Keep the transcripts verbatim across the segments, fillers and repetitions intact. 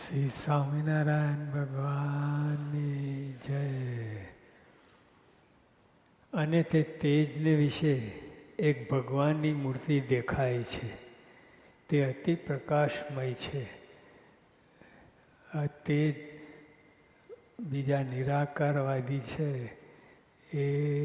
શ્રી સ્વામિનારાયણ ભગવાનની જય. અને તે તેજને વિશે એક ભગવાનની મૂર્તિ દેખાય છે. તે અતિ પ્રકાશમય છે. આ તેજ બીજા નિરાકારવાદી છે એ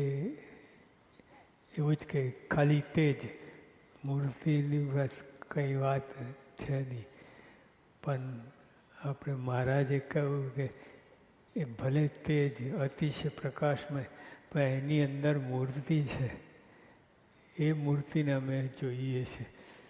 એવું જ કે ખાલી તેજ મૂર્તિની બસ કંઈ વાત છે નહીં. પણ આપણે મહારાજે કહ્યું કે એ ભલે તેજ અતિશય પ્રકાશમય પણ એની અંદર મૂર્તિ છે. એ મૂર્તિને અમે જોઈએ છીએ.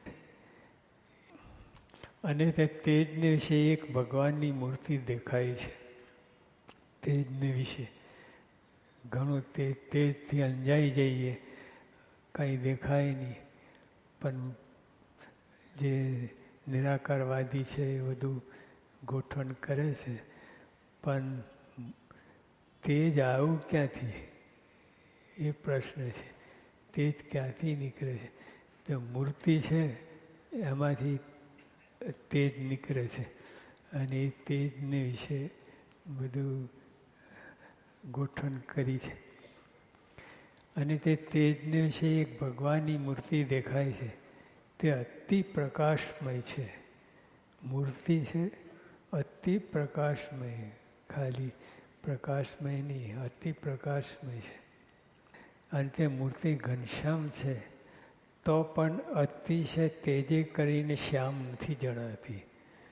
અને તે તેજને વિશે એક ભગવાનની મૂર્તિ દેખાય છે. તેજને વિશે ઘણું તે તેજથી અંજાઈ જઈએ, કંઈ દેખાય નહીં. પણ જે નિરાકારવાદી છે એ બધું ગોઠવણ કરે છે. પણ તેજ આવું ક્યાંથી એ પ્રશ્ન છે. તેજ ક્યાંથી નીકળે છે? તો મૂર્તિ છે એમાંથી તેજ નીકળે છે. અને એ તેજને વિશે બધું ગોઠવણ કરી છે. અને તે તેજને વિશે એક ભગવાનની મૂર્તિ દેખાય છે. તે અતિ પ્રકાશમય છે. મૂર્તિ છે અતિ પ્રકાશમય, ખાલી પ્રકાશમય નહીં, અતિ પ્રકાશમય છે. અને તે મૂર્તિ ઘનશ્યામ છે તો પણ અતિશય તેજે કરીને શ્યામ નથી જણાતી.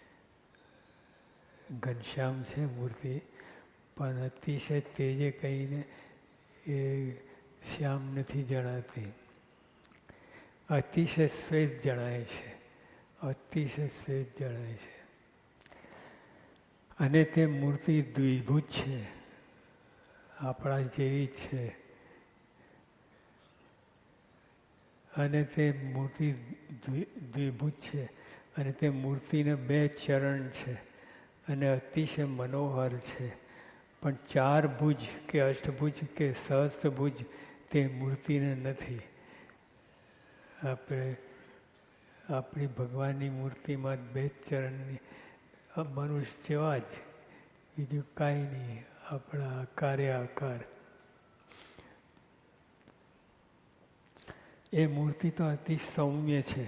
ઘનશ્યામ છે મૂર્તિ પણ અતિશય તેજે કહીને એ શ્યામ નથી જણાતી. અતિશય શ્વેત જણાય છે. અતિશય શ્વેત જણાય છે. અને તે મૂર્તિ દ્વિભુજ છે, આપણા જેવી જ છે. અને તે મૂર્તિ દ્વિભુજ છે. અને તે મૂર્તિને બે ચરણ છે અને અતિશય મનોહર છે. પણ ચાર ભુજ કે અષ્ટભુજ કે સહસ્ત્રભુજ તે મૂર્તિને નથી. આપણે આપણી ભગવાનની મૂર્તિમાં બે જ ચરણની મનુષ્ય જેવા જ, બીજું કાંઈ નહીં. આપણા આકારે આકાર. એ મૂર્તિ તો અતિ સૌમ્ય છે.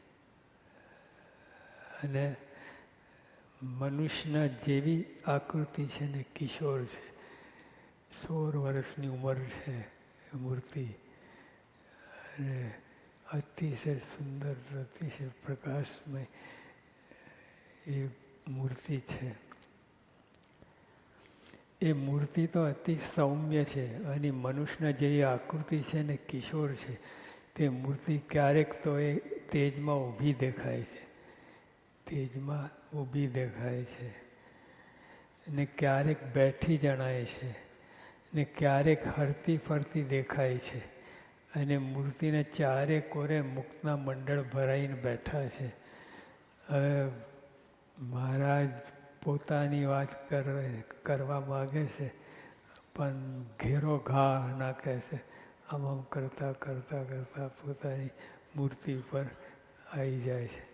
અને મનુષ્યના જેવી આકૃતિ છે ને કિશોર છે. સોળ વર્ષની ઉંમર છે એ મૂર્તિ. અને અતિશય સુંદર, અતિશય પ્રકાશમય એ મૂર્તિ છે. એ મૂર્તિ તો અતિ સૌમ્ય છે અને મનુષ્યના જેવી આકૃતિ છે ને કિશોર છે. તે મૂર્તિ ક્યારેક તો એ તેજમાં ઊભી દેખાય છે. તેજમાં ઊભી દેખાય છે. ને ક્યારેક બેઠી જણાય છે. ને ક્યારેક હરતી ફરતી દેખાય છે. અને મૂર્તિને ચારે કોરે મુક્તના મંડળ ભરાઈને બેઠા છે. હવે મહારાજ પોતાની વાત કરવા માગે છે પણ ઘેરો ઘા નાખે છે. આમ આમ કરતાં કરતાં કરતાં પોતાની મૂર્તિ ઉપર આવી જાય છે.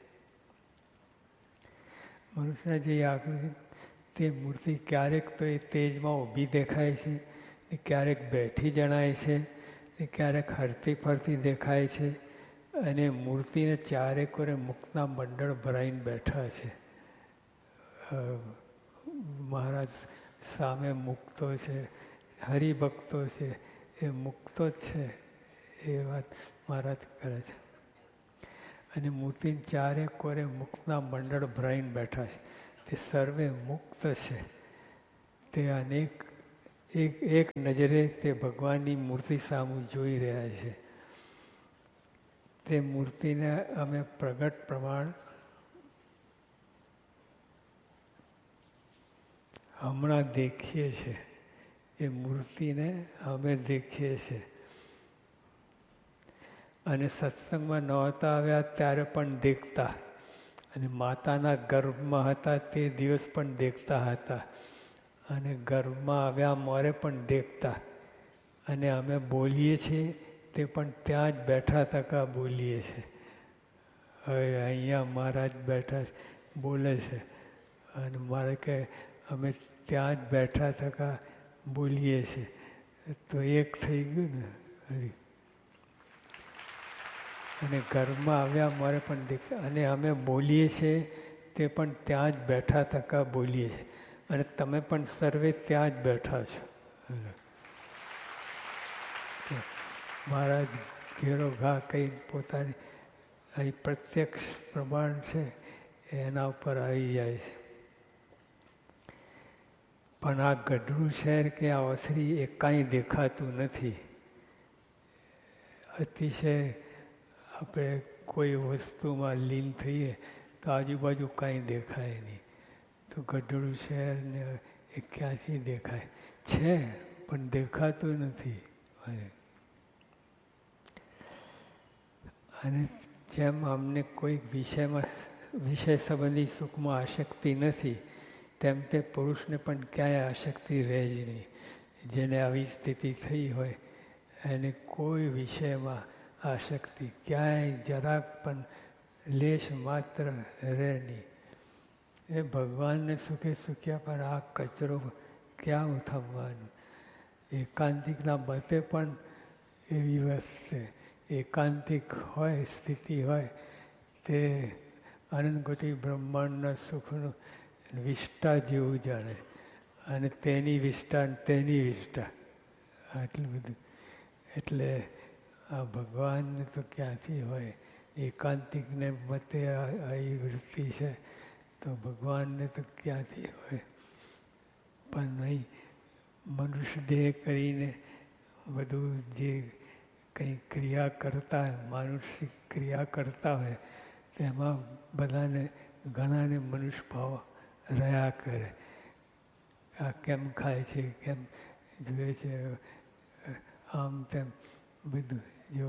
મનુષ્યના જે આકૃતિ તે મૂર્તિ ક્યારેક તો એ તેજમાં ઊભી દેખાય છે, ને ક્યારેક બેઠી જણાય છે, ને ક્યારેક હરતી ફરતી દેખાય છે. અને મૂર્તિને ચારે કોરે મુક્તના મંડળ ભરાઈને બેઠા છે. મહારાજ સામે મુક્તો છે, હરિભક્તો છે, એ મુક્તો જ છે એ વાત મહારાજ કરે છે. અને મૂર્તિને ચારે કોરે મુક્તના મંડળ ભરાઈને બેઠા છે. તે સર્વે મુક્ત છે. તે અનેક એક એક નજરે તે ભગવાનની મૂર્તિ સામું જોઈ રહ્યા છે. તે મૂર્તિને અમે પ્રગટ પ્રમાણ હમણાં દેખીએ છીએ. એ મૂર્તિને અમે દેખીએ છીએ. અને સત્સંગમાં નહોતા આવ્યા ત્યારે પણ દેખતા. અને માતાના ગર્ભમાં હતા તે દિવસ પણ દેખતા હતા. અને ગર્ભમાં આવ્યા મોરે પણ દેખતા. અને અમે બોલીએ છીએ તે પણ ત્યાં જ બેઠા તકા બોલીએ છીએ. હવે અહીંયા મહારાજ બેઠા બોલે છે. અને મારે કે અમે ત્યાં જ બેઠા થકા બોલીએ છીએ, તો એક થઈ ગયું ને હજી. અને ઘરમાં આવ્યા મારે પણ દેખ, અને અમે બોલીએ છીએ તે પણ ત્યાં જ બેઠા થકા બોલીએ છીએ, અને તમે પણ સર્વે ત્યાં જ બેઠા છો. મહારાજ ઘેરો ઘા કહી પોતાની અહીં પ્રત્યક્ષ પ્રમાણ છે એના ઉપર આવી જાય છે. પણ આ ગઢડું શહેર કે આ ઓસરી એ કાંઈ દેખાતું નથી. અતિશય આપણે કોઈ વસ્તુમાં લીન થઈએ તો આજુબાજુ કાંઈ દેખાય નહીં. તો ગઢડું શહેરને એ ક્યાંથી દેખાય છે, પણ દેખાતું નથી. અને જેમ અમને કોઈક વિષયમાં વિષય સંબંધી સુખમાં આસક્તિ નથી, તેમ તે પુરુષને પણ ક્યાંય આસક્તિ રહે જ નહીં. જેને આવી સ્થિતિ થઈ હોય એને કોઈ વિષયમાં આસક્તિ ક્યાંય જરાક પણ લેશ માત્ર રહે નહીં. એ ભગવાનને સુખે સુખ્યા પણ આ કચરો ક્યાં ઉથમવાનું. એકાંતિકના મતે પણ એવી વસ્તુ એકાંતિક હોય સ્થિતિ હોય તે અનંતકોટી બ્રહ્માંડના સુખનું વિષ્ટા જેવું જાણે, અને તેની વિષ્ટા તેની વિષ્ટા આટલું બધું. એટલે આ ભગવાનને તો ક્યાંથી હોય. એકાંતિકને મતે આવી વૃત્તિ છે તો ભગવાનને તો ક્યાંથી હોય. પણ અહીં મનુષ્ય દેહ કરીને બધું જે કંઈ ક્રિયા કરતા હોય, માનુષિક ક્રિયા કરતા હોય તેમાં બધાને ઘણાને મનુષ્ય ભાવ રહ્યા કરે. આ કેમ ખાય છે, કેમ જુએ છે, આમ તેમ બધું. જો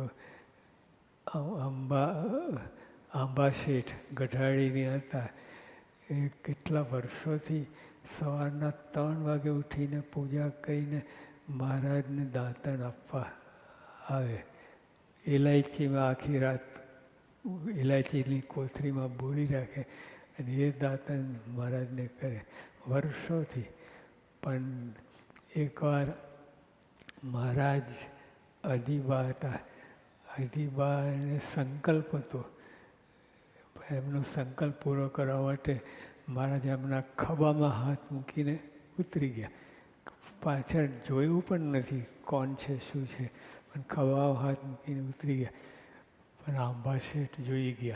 આંબા આંબા શેઠ ગઢાડીની હતા, એ કેટલા વર્ષોથી સવારના ત્રણ વાગે ઉઠીને પૂજા કરીને મહારાજને દાંતણ આપવા આવે. ઇલાયચીમાં આખી રાત ઇલાયચીની કોથળીમાં બોરી રાખે અને એ દાંતણ મહારાજને કરે વર્ષોથી. પણ એકવાર મહારાજ અદીબા હતા, અદીબા એને સંકલ્પ હતો, એમનો સંકલ્પ પૂરો કરવા માટે મહારાજ એમના ખભામાં હાથ મૂકીને ઉતરી ગયા. પાછળ જોયું પણ નથી કોણ છે શું છે, પણ ખભામાં હાથ મૂકીને ઉતરી ગયા. પણ આંબા શેઠ જોઈ ગયા.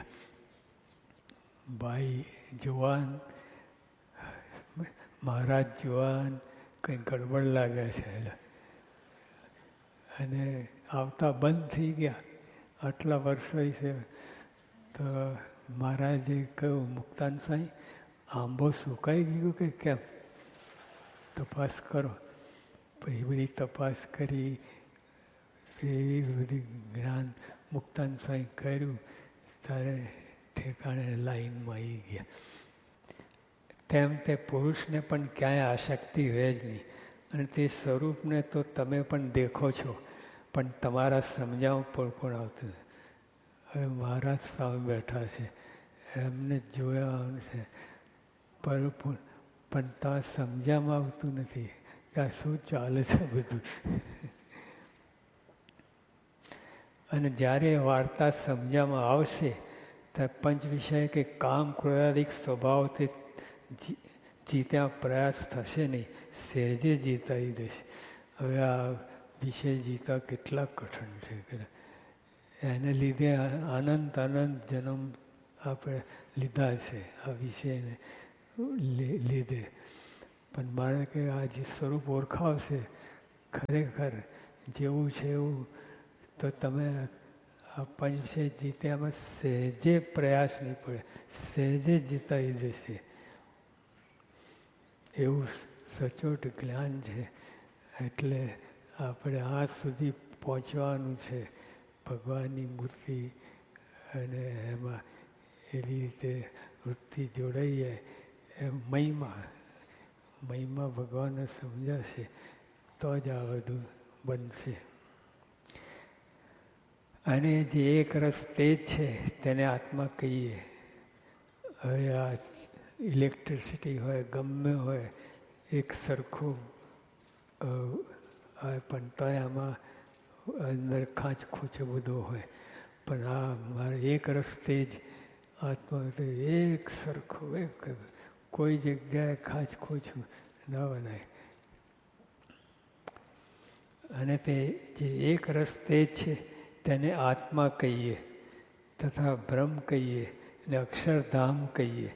ભાઈ જુવાન, મહારાજ જુવાન, કંઈ ગડબડ લાગે છે, અને આવતા બંધ થઈ ગયા. આટલા વર્ષો છે તો મહારાજે કહ્યું, મુક્તાન સાંઈ આંબો સુકાઈ ગયો કે કેમ, તપાસ કરો. પછી બધી તપાસ કરી, એવી બધી જ્ઞાન મુક્તાન સાંઈ કર્યું, ત્યારે ઠેકાણે લાઈનમાં આવી ગયા. તેમ તે પુરુષને પણ ક્યાંય આસક્તિ રહે જ નહીં. અને તે સ્વરૂપને તો તમે પણ દેખો છો, પણ તમારા સમજાવવા પર પણ આવતું. હવે મહારાજ સામે બેઠા છે, એમને જોયા છે, પર પણ ત્યાં સમજાવવામાં આવતું નથી કે આ શું ચાલે છે બધું. અને જ્યારે વાર્તા સમજાવવામાં આવશે ત્યારે પંચ વિષય કે કામ ક્રોધાદિક સ્વભાવથી જીત્યા પ્રયાસ થશે નહીં, સહેજે જીતાઈ દેશે. હવે આ વિષય જીતા કેટલા કઠણ છે. એને લીધે અનંત અનંત જન્મ આપણે લીધા છે આ વિષયને લીધે. પણ મારે કે આ જે સ્વરૂપ ઓળખાવશે ખરેખર જેવું છે એવું, તો તમે આ પંચ વિષય જીત્યામાં સહેજે પ્રયાસ નહીં પડે, સહેજે જીતાઈ દેશે. એવું સચોટ જ્ઞાન છે. એટલે આપણે આ સુધી પહોંચવાનું છે. ભગવાનની મૂર્તિ અને એમાં એવી રીતે વૃત્તિ જોડાઈ જાય, એમ મહિમા મહિમા ભગવાનને સમજાશે તો જ આ બધું બનશે. અને જે એક રસ તે જ છે તેને આત્મા કહીએ. હવે આ ઇલેક્ટ્રિસિટી હોય, ગમે હોય, એક સરખું પણ તોય આમાં અંદર ખાંચ ખૂંચ બધો હોય. પણ આ મારે એક રસ્તે જ આત્મા એક સરખું, એક કોઈ જગ્યાએ ખાંચ ખૂંચ ન બનાય. અને તે જે એક રસ્તે છે તેને આત્મા કહીએ તથા બ્રહ્મ કહીએ અને અક્ષરધામ કહીએ.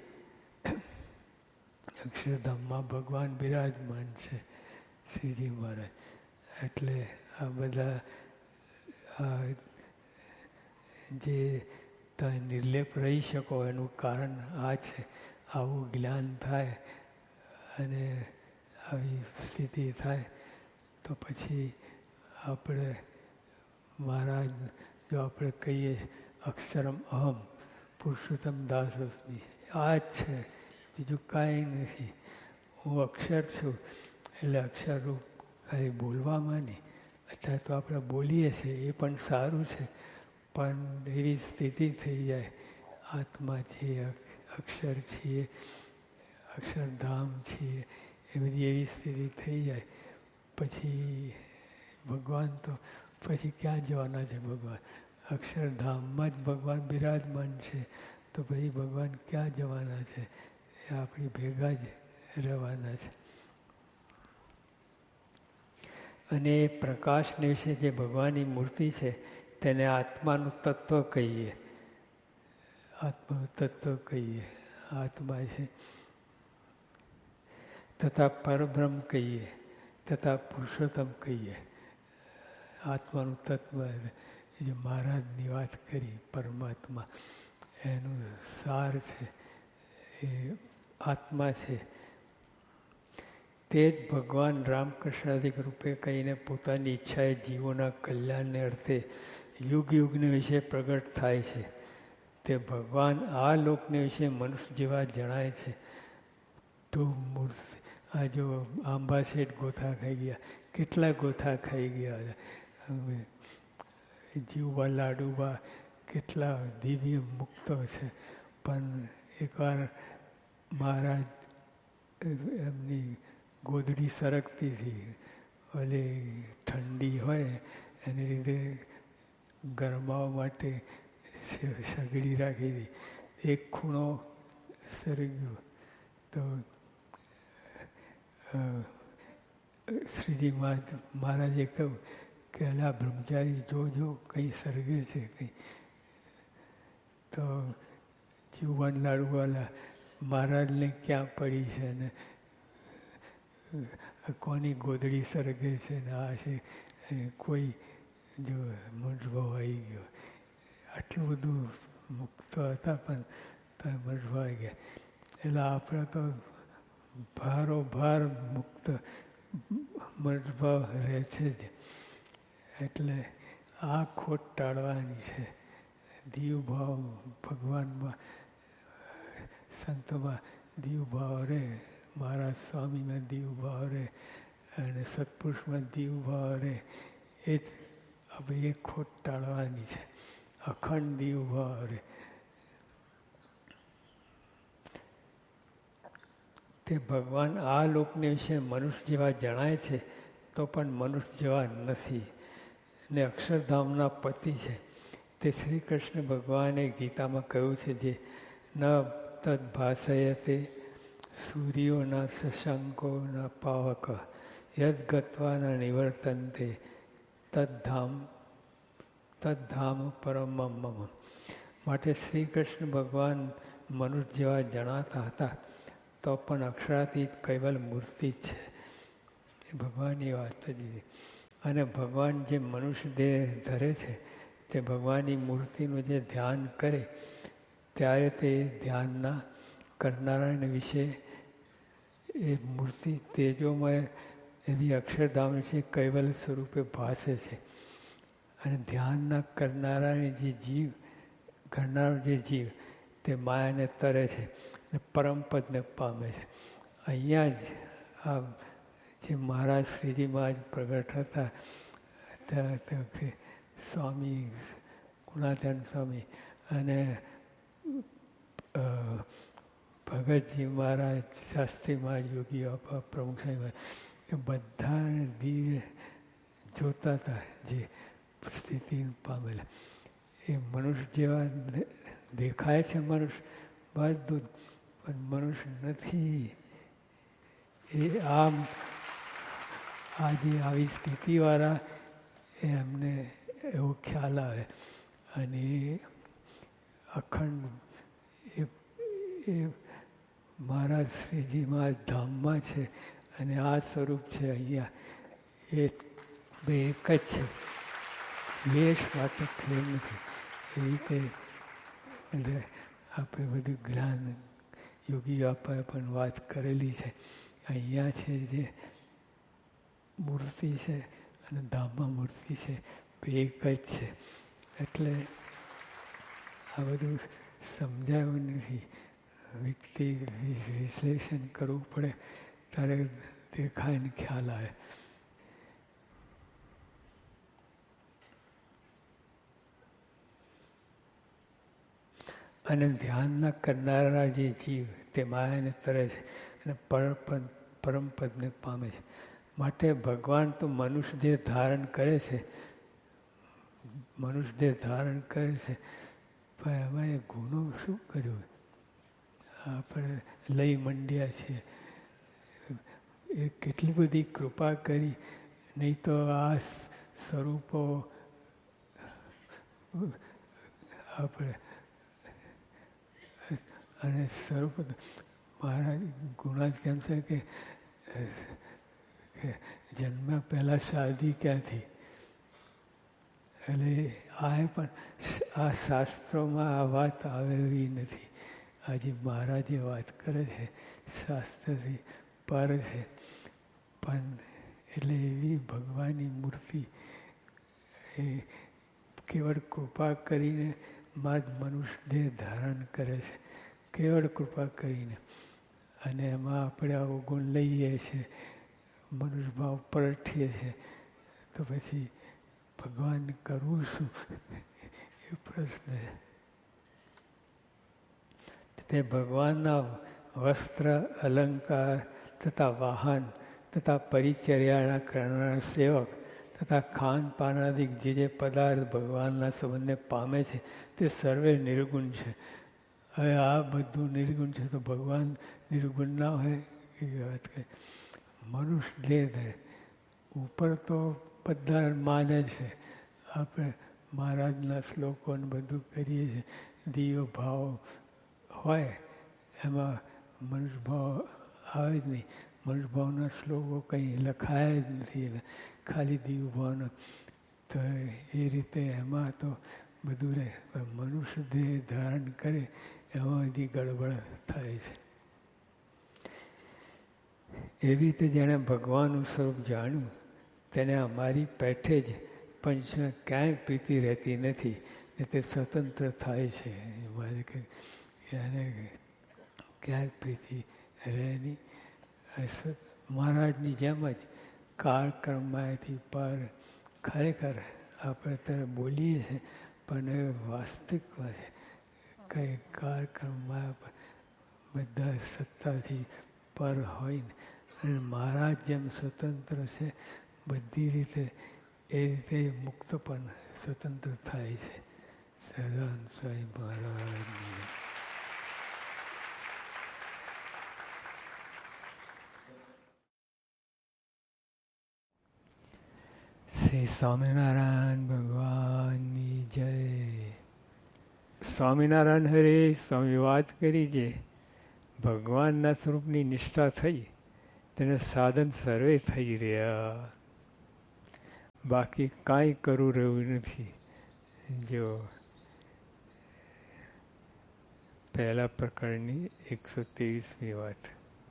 અક્ષરધામમાં ભગવાન બિરાજમાન છે શ્રીજી મહારાજ. એટલે આ બધા આ જે તમે નિર્લેપ રહી શકો એનું કારણ આ છે. આવું જ્ઞાન થાય અને આવી સ્થિતિ થાય તો પછી આપણે મહારાજ જો આપણે કહીએ અક્ષરમ અહમ પુરુષોત્તમ દાસોસ્મી, આ જ છે, બીજું કાંઈ નથી. હું અક્ષર છું એટલે અક્ષરરૂપ ખાલી બોલવામાં નહીં. અત્યારે તો આપણે બોલીએ છીએ એ પણ સારું છે, પણ એવી સ્થિતિ થઈ જાય આત્મા છીએ, અક્ષર છીએ, અક્ષરધામ છીએ, એ બધી એવી સ્થિતિ થઈ જાય પછી ભગવાન તો પછી ક્યાં જવાના છે? ભગવાન અક્ષરધામમાં જ ભગવાન બિરાજમાન છે તો પછી ભગવાન ક્યાં જવાના છે? એ આપણી ભેગા જ રહેવાના છે. અને એ પ્રકાશને વિશે જે ભગવાનની મૂર્તિ છે તેને આત્માનું તત્વ કહીએ. આત્માનું તત્વ કહીએ. આત્મા છે તથા પરબ્રહ્મ કહીએ તથા પુરુષોત્તમ કહીએ. આત્માનું તત્વ જે મહારાજની વાત કરી પરમાત્મા, એનું સાર છે એ આત્મા છે. તે જ ભગવાન રામકૃષ્ણાદિક રૂપે કહીને પોતાની ઈચ્છાએ જીવોના કલ્યાણને અર્થે યુગ યુગને વિશે પ્રગટ થાય છે. તે ભગવાન આ લોકને વિશે મનુષ્ય જેવા જણાય છે. તો મૂર્તિ આ જો આંબા શેઠ ગોથા ખાઈ ગયા, કેટલા ગોથા ખાઈ ગયા, જીવવા લાડુબા કેટલા દિવ્ય મુક્તો છે. પણ એકવાર મહારાજ એમની ગોદડી સરકતી હતી, ઓલી ઠંડી હોય એને લીધે ગરમાવા માટે સગડી રાખી હતી. એક ખૂણો સરગ્યો તો શ્રીજી મહારાજે કહ્યું કે અલા બ્રહ્મચારી જોજો કંઈ સર્ગે છે કંઈ. તો જીવવાન લાડુવાલા મહારાજને ક્યાં પડી છે ને કોની ગોદડી સર્ગે છે ને આ છે, કોઈ જો મૂંઝભાવ આવી ગયો. આટલું બધું મુક્ત હતા પણ તમે મૂંઝવાઈ ગયા. એટલે આપણે તો ભારો ભાર મુક્ત મૂંઝભાવ રહે છે જ. એટલે આ ખોટ ટાળવાની છે. દીવભાવ ભગવાનમાં, સંતોમાં દીવભાવ રહે, મહારાજ સ્વામીમાં દીવભાવ રહે અને સત્પુરુષમાં દીવભાવ રહે. એ જ હવે એ ખોટ ટાળવાની છે. અખંડ દીવભાવ રહે. તે ભગવાન આ લોકને વિશે મનુષ્ય જેવા જણાય છે તો પણ મનુષ્ય જેવા નથી ને અક્ષરધામના પતિ છે. તે શ્રી કૃષ્ણ ભગવાને ગીતામાં કહ્યું છે જે ન તદ ભાષયતે સૂર્યો ના શશંકો ના પાવક યદ ગત્વા ન નિવર્તન્તે તદ્ધામ તદ્ધામ પરમમ મમ. માટે શ્રી કૃષ્ણ ભગવાન મનુષ્ય જેવા જણાતા હતા તો પણ અક્ષરાતીત કૈવલ મૂર્તિ જ છે. એ ભગવાનની વાત જ. અને ભગવાન જે મનુષ્ય દેહ ધરે છે તે ભગવાનની મૂર્તિનું જે ધ્યાન કરે ત્યારે તે ધ્યાનના કરનારાને વિશે એ મૂર્તિ તેજોમય એવી અક્ષરધામ વિશે કૈવલ સ્વરૂપે ભાસે છે. અને ધ્યાનના કરનારાની જે જીવ કરનારો જે જીવ તે માયાને તરે છે અને પરમપદને પામે છે. અહીંયા જ આ જે મહારાજ શ્રીજી મહારાજ પ્રગટ હતા ત્યાં સ્વામી ગુણાત્યાન સ્વામી અને ભગતજી મહારાજ, શાસ્ત્રી મહારાજ, યોગી બાપા, પ્રમુખ સાહેબ, એ બધાને દિવ્ય જોતા હતા જે સ્થિતિ પામેલા. એ મનુષ્ય જેવા દેખાય છે, મનુષ્ય બધું, પણ મનુષ્ય નથી. એ આમ આજે આવી સ્થિતિવાળા એ એમને એવો ખ્યાલ આવે. અને એ અખંડ એ એ મહારાજ શ્રીજી મહારાજ ધામમાં છે અને આ સ્વરૂપ છે અહીંયા. એ બે એક જ છે, વેશ માટે ફેર નથી. એ રીતે એટલે આપણે બધું જ્ઞાન યોગી બાપાએ પણ વાત કરેલી છે. અહીંયા છે જે મૂર્તિ છે અને ધામમાં મૂર્તિ છે, બે એક જ છે. એટલે આ બધું સમજાયું નથી. વ્યક્તિ વિશ્લેષણ કરવું પડે ત્યારે દેખાય ને ખ્યાલ આવે. અને ધ્યાન ન કરનારા જે જીવ તે માયાને તરે છે અને પરપદ પરમપદને પામે છે. માટે ભગવાન તો મનુષ્ય દેહ ધારણ કરે છે, મનુષ્ય દેહ ધારણ કરે છે, પણ એમાં એ ગુનો શું કર્યું? આપણે લઈ મંડ્યા છીએ. એ કેટલી બધી કૃપા કરી, નહીં તો આ સ્વરૂપો આપણે અને સ્વરૂપ મહારાજ ગુણાજ કેમ છે કે જન્મ્યા પહેલાં શાદી ક્યાંથી? એટલે આ પણ આ શાસ્ત્રોમાં આ વાત આવે એવી નથી. આજે મહારાજે વાત કરે છે શાસ્ત્રથી પર છે, પણ એટલે એવી ભગવાનની મૂર્તિ એ કેવળ કૃપા કરીને માં જ મનુષ્ય દેહ ધારણ કરે છે, કેવળ કૃપા કરીને. અને એમાં આપણે આવો ગુણ લઈએ છીએ, મનુષ્ય ભાવ પરઠીએ છીએ, તો પછી ભગવાન કરવું શું એ પ્રશ્ન છે. તે ભગવાનના વસ્ત્ર, અલંકાર તથા વાહન તથા પરિચર્યાના કરનારા સેવક તથા ખાન પાનાદિક જે જે પદાર્થ ભગવાનના સંબંધને પામે છે તે સર્વે નિર્ગુણ છે. હવે આ બધું નિર્ગુણ છે તો ભગવાન નિર્ગુણ ના હોય એવી વાત કહે. મનુષ્ય દેહ ધરે ઉપર તો બધા માને છે. આપણે મહારાજના શ્લોકોને બધું કરીએ છીએ, દિવ્ય ભાવ હોય એમાં મનુષ્ય ભાવ આવે જ નહીં. મનુષ્ય ભાવના શ્લોકો કંઈ લખાયા જ નથી, એને ખાલી દિવ્ય ભાવના. તો એ રીતે એમાં તો બધું રહે. મનુષ્ય દેહ ધારણ કરે એમાં બધી ગડબડ થાય છે. એવી રીતે જેણે ભગવાનનું સ્વરૂપ જાણ્યું તેને અમારી પેઠે જ પંચ ક્યાંય પ્રીતિ રહેતી નથી ને તે સ્વતંત્ર થાય છે. મારે કે એને ક્યાંય પ્રીતિ રહે નહીં. મહારાજની જેમ જ કાળક્રમમાંથી પર ખરેખર આપણે અત્યારે બોલીએ છીએ પણ એ વાસ્તવિકમાં છે. કંઈ કાળક્રમમાં બધા સત્તાથી પર હોય ને, અને મહારાજ જેમ સ્વતંત્ર છે બધી રીતે, એ રીતે મુક્ત પણ સ્વતંત્ર થાય છે. સહજાનંદ સ્વામી મહારાજની શ્રી સ્વામિનારાયણ ભગવાનની જય. સ્વામિનારાયણ હરે સ્વામી વાત કરી છે ભગવાનના સ્વરૂપની નિષ્ઠા થઈ તેને સાધન સર્વે થઈ રહ્યા, બાકી કાંઈ કરવું રહ્યું નથી. જો પહેલા પ્રકરણની એકસો ત્રેવીસમી વાત.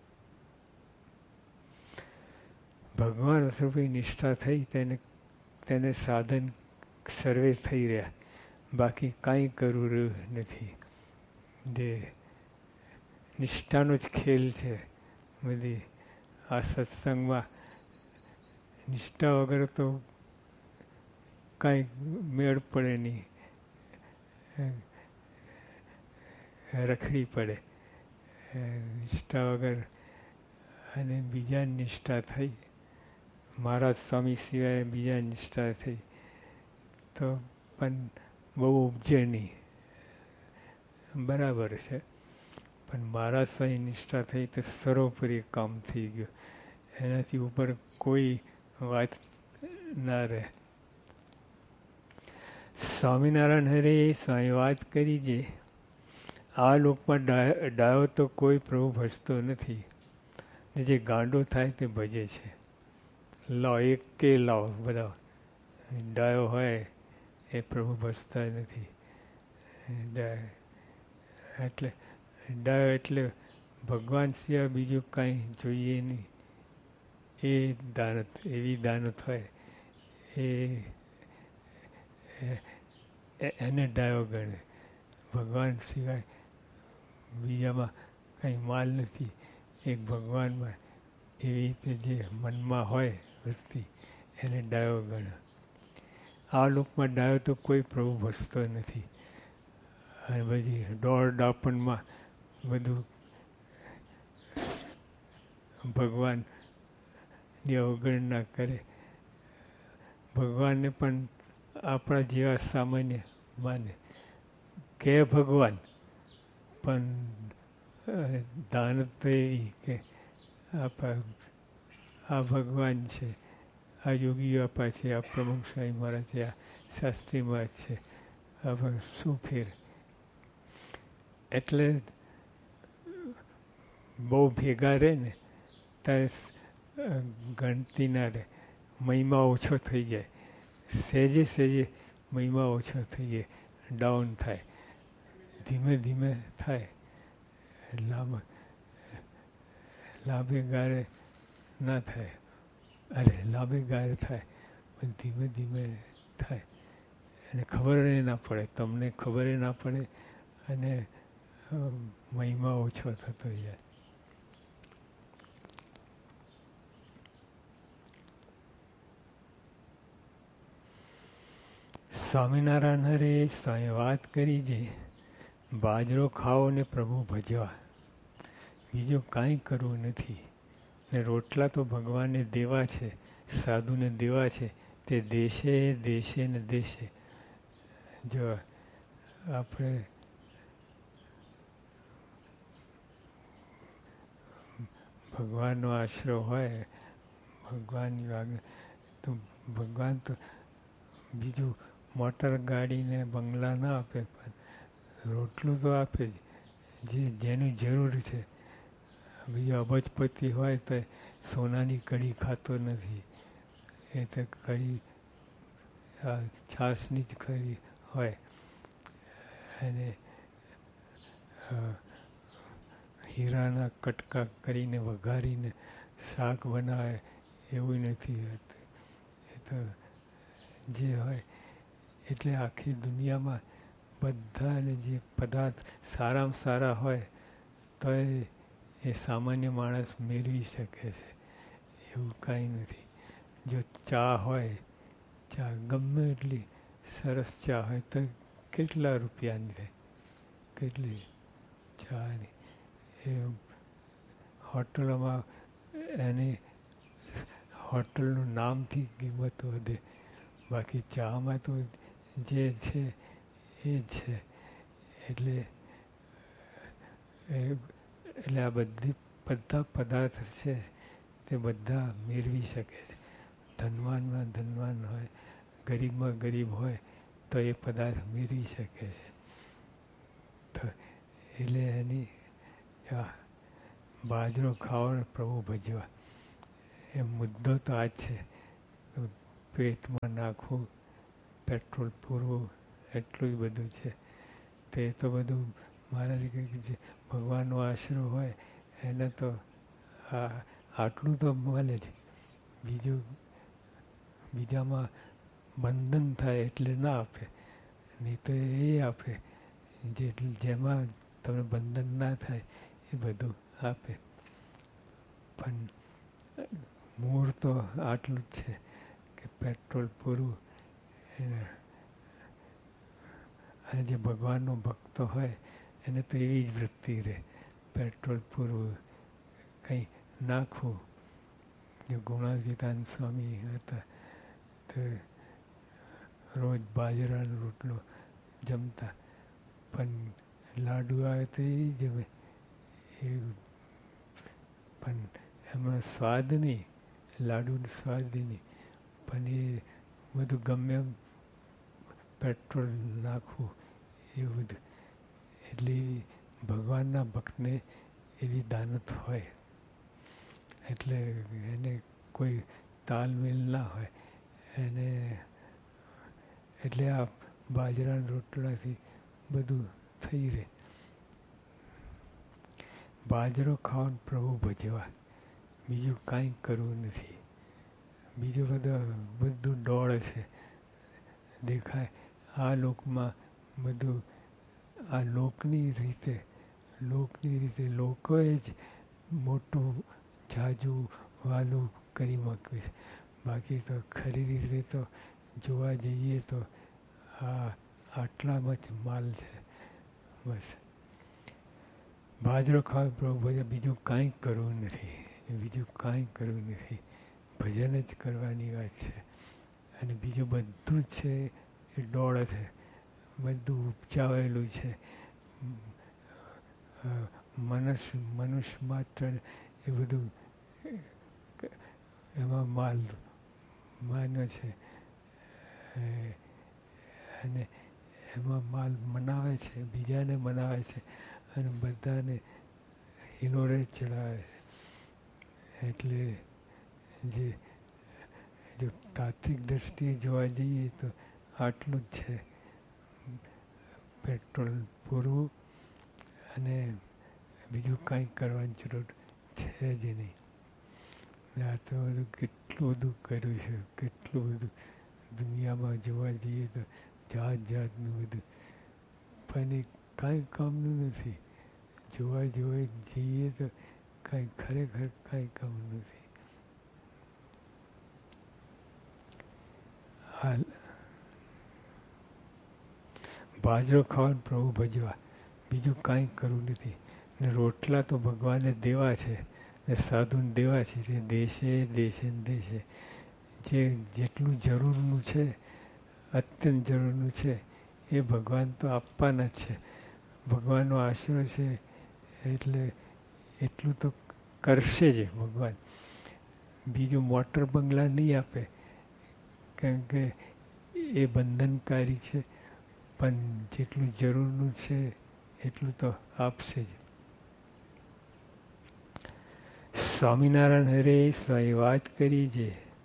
ભગવાન સ્વરૂપની નિષ્ઠા થઈ તેને તેને સાધન સર્વે થઈ રહ્યા, બાકી કાંઈ કરવું રહ્યું નથી. જે નિષ્ઠાનો જ ખેલ છે બધી આ સત્સંગમાં. નિષ્ઠા વગર તો કાંઈ મેળ પડે નહીં, રખડી પડે. નિષ્ઠા વગર અને બીજા નિષ્ઠા થઈ, મારા સ્વામી સિવાય બીજા નિષ્ઠા થઈ તો પણ બહુ ઉપજે નહીં, બરાબર છે. પણ મારા સ્વામી નિષ્ઠા થઈ તો સર્વોપરી કામ થઈ ગયું, એનાથી ઉપર કોઈ વાત ના રહે. સ્વામિનારાયણ હરે સ્વામી વાત કરી છે, આ લોકમાં ડાયો તો કોઈ પ્રભુ ભજતો નથી, ને જે ગાંડો થાય તે ભજે છે. લાવ એક કે લાવ બધા ડાયો હોય એ પ્રભુ ભજતા નથી. ડાય એટલે ડાયો એટલે ભગવાન સિવાય બીજું કાંઈ જોઈએ નહીં, એ દાનત એવી દાનત હોય એ એને ડાયો ગણે. ભગવાન સિવાય બીજામાં કંઈ માલ નથી, એક ભગવાનમાં એવી રીતે જે મનમાં હોય વસ્તી એને ડાયો ગણે. આ લોકમાં ડાયો તો કોઈ પ્રભુ ભજતો નથી. અને બધી દોડ ડાપણમાં બધું ભગવાનની અવગણના કરે. ભગવાનને પણ આપણા જેવા સામાન્ય માને, કે ભગવાન પણ દાનત તો એવી કે આપણા આ ભગવાન છે, આ યોગીઓ આપા છે, આ પ્રમુખ સ્વામી મહારાજ છે, આ શાસ્ત્રી મહારાજ છે, આ શું ફેર. એટલે બહુ ભેગા રહે ને ત્યારે ગણતી ના રહે, મહિમા ઓછો થઈ જાય, સહેજે સહેજે મહિમા ઓછો થઈ જાય, ડાઉન થાય, ધીમે ધીમે થાય. લાંબ લાંબે ગાળે ના થાય, અરે લાંબે ગાળે થાય પણ ધીમે ધીમે થાય, અને ખબર ના પડે, તમને ખબર ના પડે, અને મહિમા ઓછો થતો જાય. સ્વામિનારાયણ હરે સ્વામી વાત કરી છે, બાજરો ખાઓ ને પ્રભુ ભજવા, બીજું કાંઈ કરવું નથી. ને રોટલા તો ભગવાનને દેવા છે, સાધુને દેવા છે, તે દેશે દેશે ને દેશે. જો આપણે ભગવાનનો આશરો હોય, ભગવાનની આજ્ઞા તો ભગવાન તો બીજું મોટર ગાડીને બંગલા ના આપે, પણ રોટલું તો આપે જ, જે જેની જરૂર છે. બીજો અબજપતિ હોય તો સોનાની કડી ખાતો નથી, એ તો કડી છાસની જ ખરી હોય, અને હીરાના કટકા કરીને વઘારીને શાક બનાવે એવું નથી હોતું. એ તો જે હોય એટલે આખી દુનિયામાં બધાને જે પદાર્થ સારામાં સારા હોય તો એ સામાન્ય માણસ મેળવી શકે છે, એવું કાંઈ નથી. જો ચા હોય, ચા ગમે એટલી સરસ ચા હોય તો કેટલા રૂપિયાની થાય, કેટલી ચાની એ હોટલોમાં એની હોટલનું નામથી કિંમત વધે, બાકી ચામાં તો જે છે એ જ છે. એટલે એટલે આ બધી બધા પદાર્થ છે તે બધા મેળવી શકે છે. ધનવાનમાં ધનવાન હોય, ગરીબમાં ગરીબ હોય તો એ પદાર્થ મેળવી શકે છે. તો એટલે એની બાજરો ખાઓ ને પ્રભુ ભજવા, એ મુદ્દો તો આ જ છે. પેટમાં નાખવું, પેટ્રોલ પૂરવું, એટલું જ બધું છે. તે તો બધું મહારાજ કહે કે ભગવાનનો આશરો હોય એને તો આ આટલું તો મળે જ, બીજું બીજામાં બંધન થાય એટલે ના આપે, નહીં તો એ આપે જે જેમાં તમને બંધન ના થાય એ બધું આપે. પણ મૂળ તો આટલું જ છે કે પેટ્રોલ પૂરું. અને જે ભગવાનનો ભક્ત હોય એને તો એવી જ વૃત્તિ રહે, પેટ્રોલ પૂરવું, કંઈ નાખવું. જો ગુણાતીતાન સ્વામી હતા તો રોજ બાજરાનો રોટલો જમતા, પણ લાડુ આવે તો એ જમે. એ પણ એમાં સ્વાદ નહીં, લાડુનો સ્વાદ નહીં, પણ એ બધું ગમે એમ પેટ્રોલ નાખવું એ બધું. એટલે ભગવાનના ભક્તને એવી દાનત હોય, એટલે એને કોઈ તાલમેલ ના હોય એને. એટલે આ બાજરાના રોટલાથી બધું થઈ રહે. બાજરો ખાવાનું પ્રભુ ભજવા, બીજું કાંઈ કરવું નથી. બીજું બધું બધું દોડ છે, દેખાય આ લોકમાં બધું. આ લોકની રીતે લોકની રીતે લોકોએ જ મોટું જાજુ વાલું કરી મૂક્યું છે. બાકી તો ખરી રીતે તો જોવા જઈએ તો આ આટલામાં જ માલ છે બસ. બાજરો ખાવા પ્રભુ ભજન, બીજું કાંઈ કરવું નથી, બીજું કાંઈ કરવું નથી. ભજન જ કરવાની વાત છે. અને બીજું બધું જ છે એ દોડ છે, બધું ઉપજાવેલું છે. મનુષ્ય મનુષ્ય માત્ર એ બધું એમાં માલ માન્યો છે અને એમાં માલ મનાવે છે, બીજાને મનાવે છે અને બધાને હિલોરે ચડાવે છે. એટલે જે જો તાત્વિક દ્રષ્ટિએ જોવા જઈએ તો આટલું જ છે. પેટ્રોલ પૂરવું અને બીજું કાંઈ કરવાની જરૂર છે જ નહીં. આ તો બધું કેટલું બધું કર્યું છે, કેટલું બધું દુનિયામાં જોવા જઈએ તો જાત જાતનું બધું, પણ એ કાંઈ કામનું નથી. જોવા જોવા જઈએ તો કાંઈ ખરેખર કાંઈ કામનું નથી. હાલ બાજરો ખાવાનું પ્રભુ ભજવા, બીજું કાંઈ કરવું નથી. ને રોટલા તો ભગવાનને દેવા છે ને સાધુને દેવા છે. તે દેશે દેશે ને દેશે. જે જેટલું જરૂરનું છે, અત્યંત જરૂરનું છે એ ભગવાન તો આપવાના જ છે. ભગવાનનો આશરો છે એટલે એટલું તો કરશે જ ભગવાન. બીજું મોટર બંગલા નહીં આપે, કારણ કે એ બંધનકારી છે, પણ જેટલું જરૂરનું છે એટલું તો આપશે જ. સ્વામિનારાયણ હરે સ્વામી વાત કરી છે.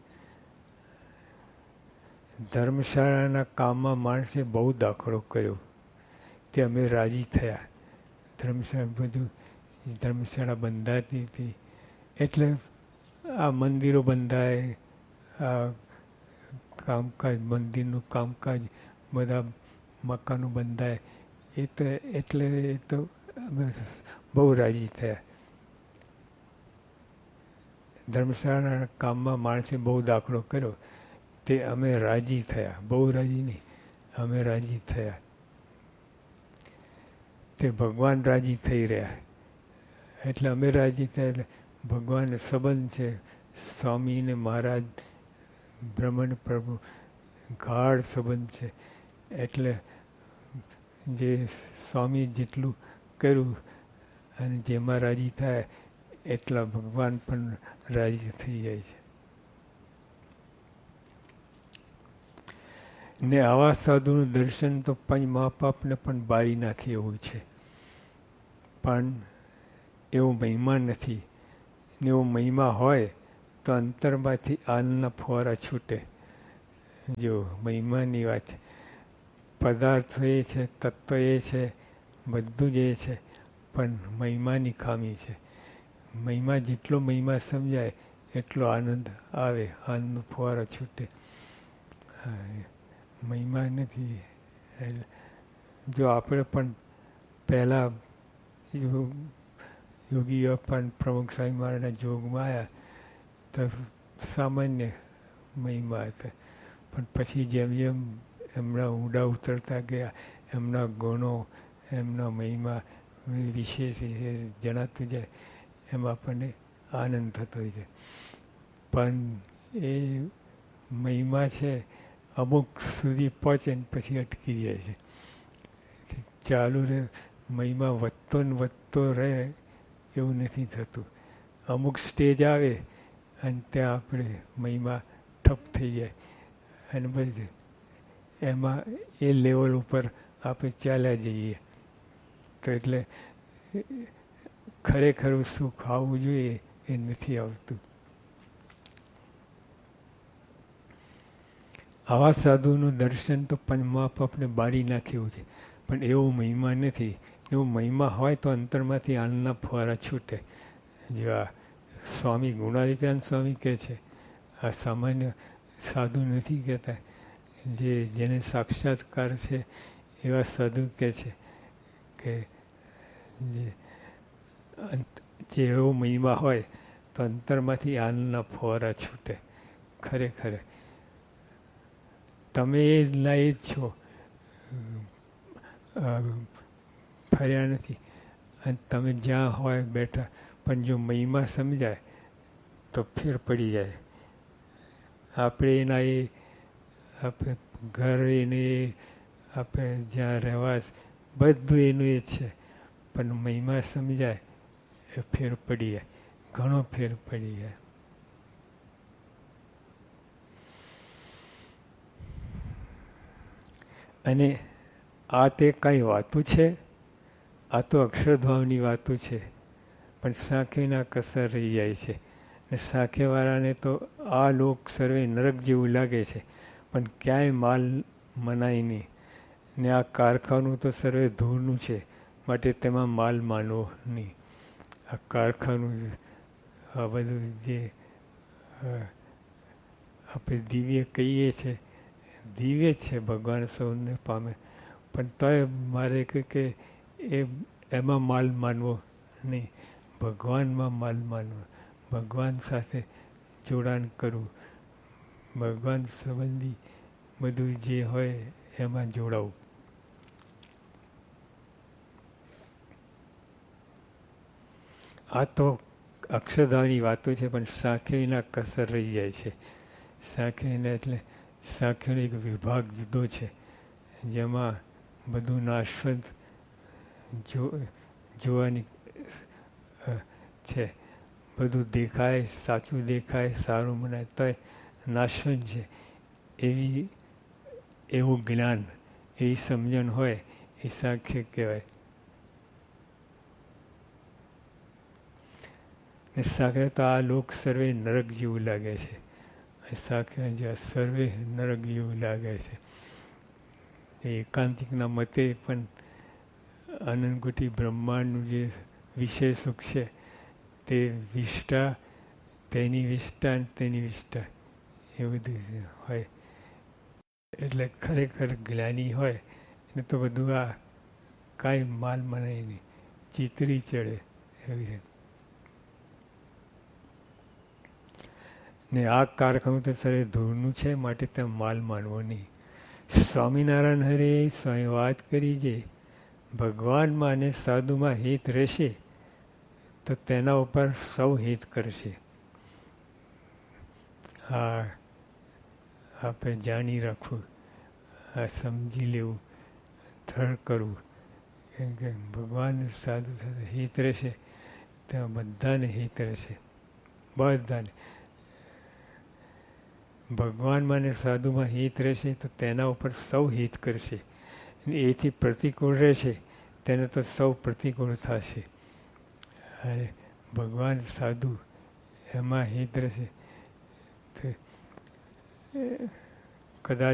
ધર્મશાળાના કામમાં માણસે બહુ દાખલો કર્યો તે અમે રાજી થયા. ધર્મશાળા બધું ધર્મશાળા બંધાતી હતી એટલે આ મંદિરો બંધાય, આ કામકાજ મંદિરનું કામકાજ બધા મકાનો બંધાય એ તો એટલે એ તો અમે બહુ રાજી થયા. ધર્મશાળાના કામમાં માણસે બહુ દાખલો કર્યો તે અમે રાજી થયા. બહુ રાજી નહીં, અમે રાજી થયા. તે ભગવાન રાજી થઈ રહ્યા એટલે અમે રાજી થયા. એટલે ભગવાન સંબંધ છે. સ્વામી ને મહારાજ બ્રહ્મણ પ્રભુ ગાઢ સંબંધ છે. એટલે જે સ્વામી જેટલું કર્યું અને જેમાં રાજી થાય એટલા ભગવાન પણ રાજી થઈ જાય છે. ને આવા સાધુનું દર્શન તો પંચ મહાપાપને પણ બારી નાખે એવું છે. પણ એવો મહિમા નથી. ને એવો મહિમા હોય તો અંતરમાંથી આનંદના ફુવારા છૂટે. જો મહિમાની વાત છે. પદાર્થ એ છે, તત્વ એ છે, બધું જ એ છે, પણ મહિમાની ખામી છે. મહિમા જેટલો મહિમા સમજાય એટલો આનંદ આવે, આનંદનો ફુવારો છૂટે. મહિમા નથી. જો આપણે પણ પહેલાં યોગીઓ પણ પ્રમુખ સ્વામી મહારાજના જોગમાં આવ્યા તો સામાન્ય મહિમા હતા, પણ પછી જેમ જેમ એમના ઊંડા ઉતરતા ગયા, એમના ગુણો, એમના મહિમા વિશેષ જણાતું જાય એમાં આપણને આનંદ થતો હોય છે. પણ એ મહિમા છે અમુક સુધી પહોંચે ને પછી અટકી જાય છે. ચાલુ રહે મહિમા વધતો ને વધતો રહે એવું નથી થતું. અમુક સ્ટેજ આવે અને ત્યાં આપણે મહિમા ઠપ થઈ જાય અને પછી એમાં એ લેવલ ઉપર આપણે ચાલ્યા જઈએ. તો એટલે ખરેખર સુખ આવવું જોઈએ એ નથી આવતું. આવા સાધુનું દર્શન તો પંચમહાપ આપણે બારી નાખ્યું છે, પણ એવો મહિમા નથી. એવો મહિમા હોય તો અંતરમાંથી આનંદના ફુવારા છૂટે. જો આ સ્વામી ગુણાતીતાનંદ સ્વામી કહે છે, આ સામાન્ય સાધુ નથી કહેતા. જે જેને સાક્ષાત્કાર છે એવા સાધુ કહે છે કે જે જે એવો મહિમા હોય તો અંતરમાંથી આનંદના ફુવારા છૂટે. ખરેખર તમે એ લાયે જ છો, ફર્યા નથી. અને તમે જ્યાં હોય બેઠા, પણ જો મહિમા સમજાય તો ફેર પડી જાય. આપણે એના એ આપણે ઘર એને આપણે જ્યાં રહેવા બધું એનું એ છે, પણ મહિમા સમજાય એ ફેર પડી જાય, ઘણો ફેર પડી જાય. અને આ તે કાંઈ વાતું છે? આ તો અક્ષરભાવની વાતું છે, પણ સાખેના કસર રહી જાય છે. ને સાખેવાળાને તો આ લોક સર્વે નરક જેવું લાગે છે, પણ ક્યાંય માલ મનાય નહીં. ને આ કારખાનું તો સર્વે ધૂળનું છે, માટે તેમાં માલ માનવો નહીં. આ કારખાનું આ બધું જે આપણે દિવ્ય કહીએ છીએ, દિવ્ય છે, ભગવાન સૌને પામે, પણ તોય મારે કે એ એમાં માલ માનવો નહીં, ભગવાનમાં માલ માનવો, ભગવાન સાથે જોડાણ કરવું, ભગવાન સંબંધી બધું જે હોય એમાં જોડાવું. આ તો અક્ષરધામની વાતો છે, પણ સાંખેયના કસર રહી જાય છે. સાંખેયના એટલે સાંખ્યનો એક વિભાગ જુદો છે, જેમાં બધું નાશવંત જો જોવાની છે. બધું દેખાય, સાચું દેખાય, સારું મનાય, તો નાશવંત છે. એવી એવું જ્ઞાન, એવી સમજણ હોય એ સાંખ્ય કહેવાય. ને સાંખ્ય તો આ લોક સર્વે નરક જેવું લાગે છે. સાંખ્ય જ્યાં સર્વે નરક જેવું લાગે છે. એકાંતિકના મતે પણ અનંતકોટી બ્રહ્માંડનું જે વિષય સુખ છે તે વિષ્ટા, તેની વિષ્ટા ને તેની વિષ્ટા એ બધું હોય. એટલે ખરેખર જ્ઞાની હોય એને તો બધું આ કાંઈ માલ મનાય નહીં, ચીતરી ચડે એવી છે. ને આ કારખાનું તો સરે ધૂળનું છે, માટે ત્યાં માલ માનવો નહીં. સ્વામિનારાયણ હરે સ્વામી વાત કરી છે, ભગવાનમાં અને સાધુમાં હિત રહેશે તો તેના ઉપર સૌ હિત કરશે. આ આપણે જાણી રાખવું, આ સમજી લેવું, થર કરવું, કેમ કે ભગવાન સાધુ સાથે હિત રહેશે ત્યાં બધાને હિત રહેશે. બધાને ભગવાનમાં ને સાધુમાં હિત રહેશે તો તેના ઉપર સૌ હિત કરશે. એથી પ્રતિકૂળ રહેશે તેને તો સૌ પ્રતિકૂળ થશે. અને ભગવાન સાધુ એમાં હિત રહેશે કદાચ